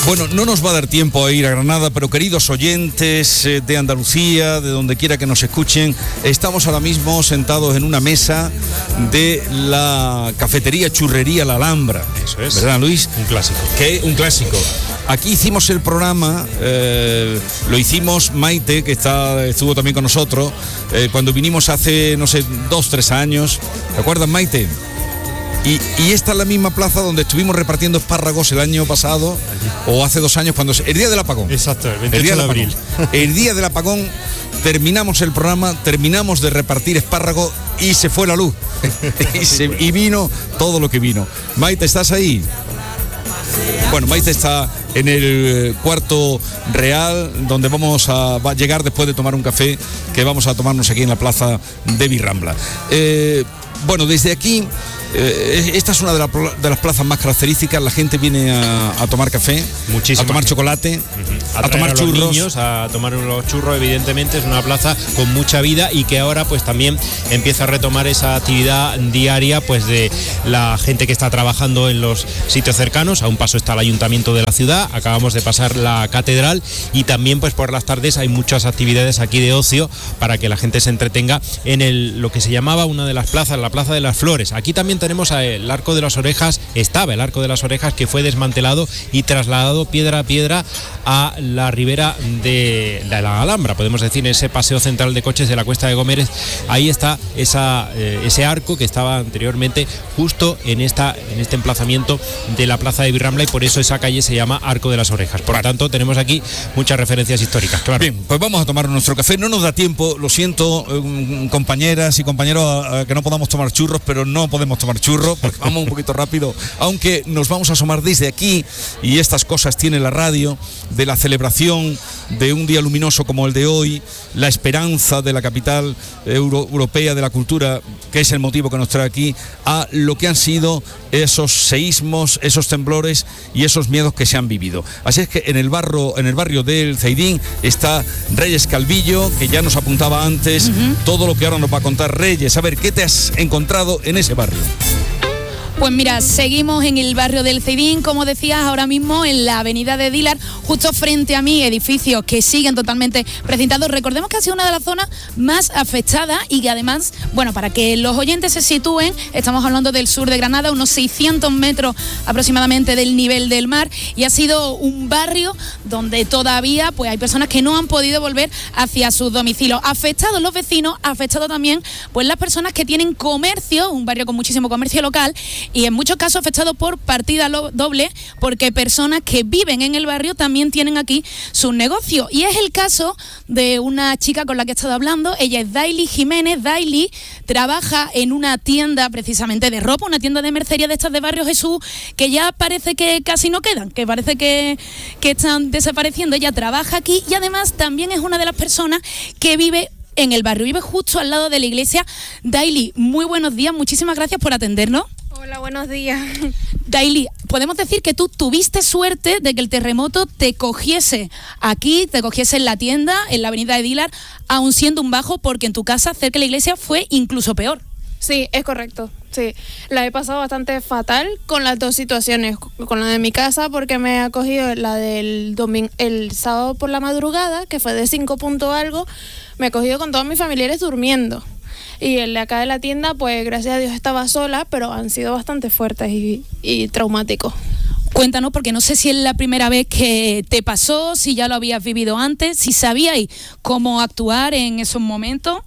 Bueno, no nos va a dar tiempo a ir a Granada, pero queridos oyentes de Andalucía, de donde quiera que nos escuchen, estamos ahora mismo sentados en una mesa de la cafetería Churrería La Alhambra. Eso es. ¿Verdad, Luis? Un clásico. Un clásico. Aquí hicimos el programa, lo hicimos Maite, que estuvo también con nosotros, cuando vinimos hace, no sé, 2-3 años. ¿Te acuerdas, Maite? Y esta es la misma plaza donde estuvimos repartiendo espárragos el año pasado, o hace 2 años, el día del apagón. Exacto, el 28 de abril. El día del apagón terminamos el programa, terminamos de repartir espárragos y se fue la luz. y vino todo lo que vino. Maite, ¿estás ahí? Bueno, Maite está en el cuarto real, donde va a llegar después de tomar un café que vamos a tomarnos aquí en la plaza de Virrambla. Bueno, desde aquí, esta es una de las plazas más características. La gente viene a tomar café, a tomar chocolate, a tomar churros. Los niños, a tomar los churros, evidentemente. Es una plaza con mucha vida y que ahora pues también empieza a retomar esa actividad diaria pues de la gente que está trabajando en los sitios cercanos. A un paso está el ayuntamiento de la ciudad, acabamos de pasar la catedral y también pues por las tardes hay muchas actividades aquí de ocio para que la gente se entretenga en lo que se llamaba una de las plazas, la Plaza de las Flores. Aquí también tenemos el Arco de las Orejas, estaba el Arco de las Orejas, que fue desmantelado y trasladado piedra a piedra a la ribera de la Alhambra, podemos decir, ese paseo central de coches de la Cuesta de Gómez. Ahí está ese arco que estaba anteriormente justo en este emplazamiento de la Plaza de Virrambla y por eso esa calle se llama Arco de las Orejas. Por lo tanto, tenemos aquí muchas referencias históricas, claro. Bien, pues vamos a tomar nuestro café. No nos da tiempo, lo siento, compañeras y compañeros, que no podamos tomar churros, pero no podemos tomar churros porque vamos un poquito rápido, aunque nos vamos a asomar desde aquí, y estas cosas tiene la radio, de la celebración de un día luminoso como el de hoy, la esperanza de la capital europea de la cultura, que es el motivo que nos trae aquí, a lo que han sido esos seísmos, esos temblores y esos miedos que se han vivido. Así es que en el barrio del Zaidín está Reyes Calvillo, que ya nos apuntaba antes todo lo que ahora nos va a contar Reyes. A ver, ¿qué te has encontrado en ese barrio? Pues mira, seguimos en el barrio del Zaidín, como decías, ahora mismo en la avenida de Dílar, justo frente a mí, edificios que siguen totalmente precintados. Recordemos que ha sido una de las zonas más afectadas y que además, bueno, para que los oyentes se sitúen, estamos hablando del sur de Granada, unos 600 metros aproximadamente del nivel del mar, y ha sido un barrio donde todavía pues hay personas que no han podido volver hacia sus domicilios. Afectados los vecinos, afectados también pues las personas que tienen comercio, un barrio con muchísimo comercio local, y en muchos casos afectado por partida doble, porque personas que viven en el barrio también tienen aquí sus negocios. Y es el caso de una chica con la que he estado hablando. Ella es Daily Jiménez. Daily trabaja en una tienda precisamente de ropa, una tienda de mercería de estas de Barrio Jesús, que ya parece que casi no quedan, que parece que están desapareciendo. Ella trabaja aquí y además también es una de las personas que vive en el barrio, vive justo al lado de la iglesia. Daily, muy buenos días, muchísimas gracias por atendernos. Hola, buenos días. Daily, podemos decir que tú tuviste suerte de que el terremoto te cogiese aquí, te cogiese en la tienda, en la avenida de Dílar, aun siendo un bajo, porque en tu casa, cerca de la iglesia, fue incluso peor. Sí, es correcto. Sí, la he pasado bastante fatal con las dos situaciones, con la de mi casa porque me ha cogido la del el sábado por la madrugada, que fue de 5 punto algo, me ha cogido con todos mis familiares durmiendo. Y el de acá de la tienda, pues gracias a Dios estaba sola, pero han sido bastante fuertes y traumáticos. Cuéntanos, porque no sé si es la primera vez que te pasó, si ya lo habías vivido antes, si sabíais cómo actuar en esos momentos.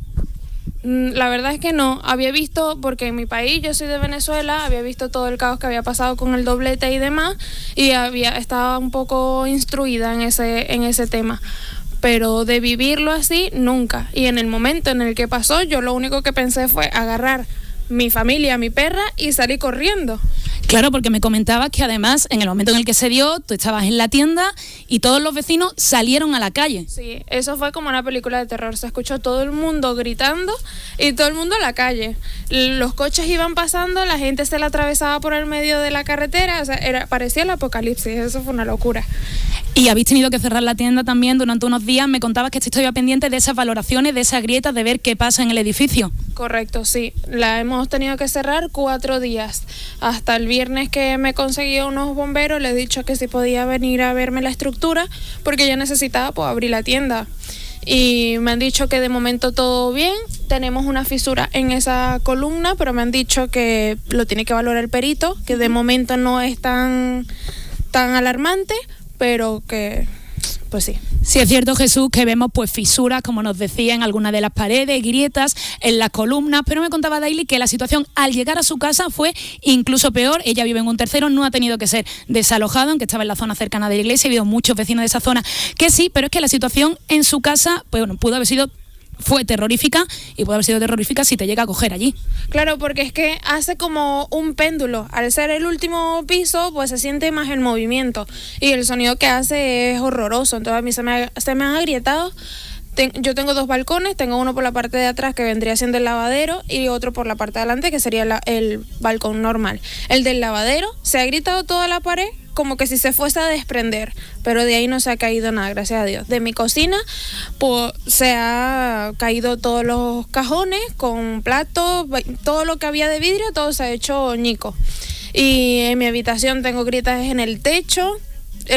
La verdad es que no, había visto, porque en mi país, yo soy de Venezuela, había visto todo el caos que había pasado con el doblete y demás, y estaba un poco instruida en ese tema. Pero de vivirlo así, nunca. Y en el momento en el que pasó, yo lo único que pensé fue agarrar mi familia, mi perra y salir corriendo. Claro, porque me comentabas que además, en el momento en el que se dio, tú estabas en la tienda y todos los vecinos salieron a la calle. Sí, eso fue como una película de terror. Se escuchó todo el mundo gritando y todo el mundo a la calle. Los coches iban pasando, la gente se la atravesaba por el medio de la carretera. O sea, parecía el apocalipsis, eso fue una locura. Y habéis tenido que cerrar la tienda también durante unos días. Me contabas que estáis todavía pendientes de esas valoraciones, de esas grietas, de ver qué pasa en el edificio. Correcto, sí. La hemos tenido que cerrar 4 días. Hasta el viernes que me conseguí unos bomberos, les he dicho que si podía venir a verme la estructura, porque yo necesitaba pues abrir la tienda. Y me han dicho que de momento todo bien. Tenemos una fisura en esa columna, pero me han dicho que lo tiene que valorar el perito, que de momento no es tan alarmante, pero que pues sí. Sí, es cierto, Jesús, que vemos pues fisuras, como nos decía, en algunas de las paredes, grietas en las columnas, pero me contaba Daily que la situación al llegar a su casa fue incluso peor. Ella vive en un tercero, no ha tenido que ser desalojado, aunque estaba en la zona cercana de la iglesia. Ha habido muchos vecinos de esa zona que sí, pero es que la situación en su casa, pues bueno, fue terrorífica, y puede haber sido terrorífica si te llega a coger allí. Claro, porque es que hace como un péndulo. Al ser el último piso, pues se siente más el movimiento y el sonido que hace es horroroso. Entonces a mí se me han agrietado. Yo tengo 2 balcones, tengo uno por la parte de atrás que vendría siendo el lavadero y otro por la parte de adelante que sería el balcón normal. El del lavadero se ha agrietado toda la pared como que si se fuese a desprender, pero de ahí no se ha caído nada, gracias a Dios. De mi cocina pues se ha caído todos los cajones con platos, todo lo que había de vidrio, todo se ha hecho ñico. Y en mi habitación tengo grietas en el techo.